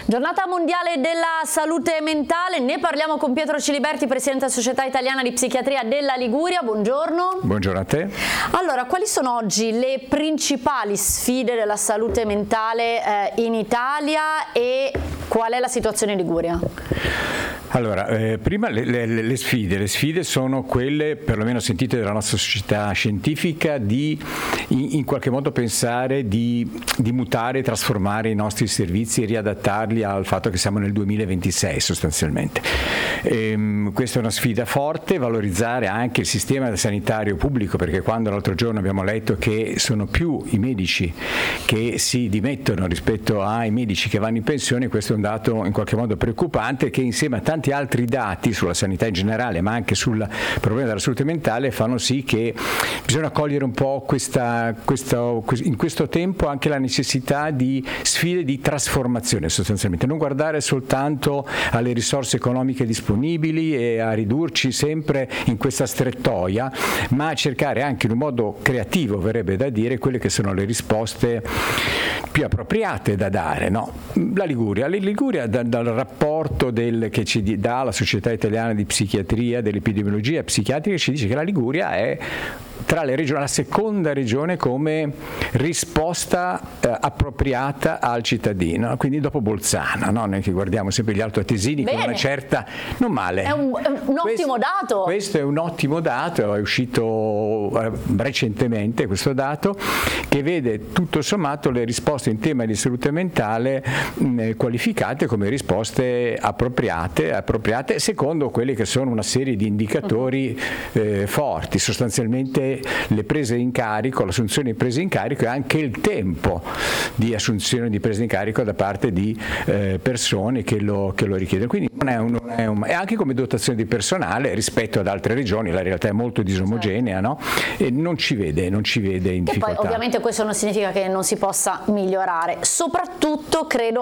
Giornata mondiale della salute mentale, ne parliamo con Pietro Ciliberti, presidente della Società Italiana di Psichiatria della Liguria. Buongiorno. Buongiorno a te. Allora, quali sono oggi le principali sfide della salute mentale in Italia e qual è la situazione in Liguria? Allora, prima le sfide sono quelle, perlomeno sentite dalla nostra società scientifica, di in qualche modo pensare di mutare, trasformare i nostri servizi e riadattarli al fatto che siamo nel 2026 sostanzialmente. Questa è una sfida forte, valorizzare anche il sistema sanitario pubblico, perché quando l'altro giorno abbiamo letto che sono più i medici che si dimettono rispetto ai medici che vanno in pensione, questo è un dato in qualche modo preoccupante che insieme a tanti altri dati sulla sanità in generale ma anche sul problema della salute mentale fanno sì che bisogna cogliere un po' in questo tempo anche la necessità di sfide di trasformazione, sostanzialmente non guardare soltanto alle risorse economiche disponibili e a ridurci sempre in questa strettoia, ma cercare anche in un modo creativo, verrebbe da dire, quelle che sono le risposte più appropriate da dare, no? La Liguria dal rapporto che ci dà la Società Italiana di Psichiatria, dell'Epidemiologia Psichiatrica, ci dice che la Liguria è tra le regioni la seconda regione come risposta appropriata al cittadino, quindi dopo Bolzana, no? Noi che guardiamo sempre gli altoatesini con una certa, non male. È un ottimo dato. Questo è un ottimo dato, è uscito recentemente questo dato, che vede tutto sommato le risposte in tema di salute mentale qualificate come risposte appropriate secondo quelle che sono una serie di indicatori forti, sostanzialmente le prese in carico, l'assunzione di prese in carico e anche il tempo di assunzione di prese in carico da parte di persone che lo richiedono. Quindi e anche come dotazione di personale rispetto ad altre regioni, la realtà è molto disomogenea, no? E non ci vede in difficoltà. E poi ovviamente questo non significa che non si possa migliorare, soprattutto credo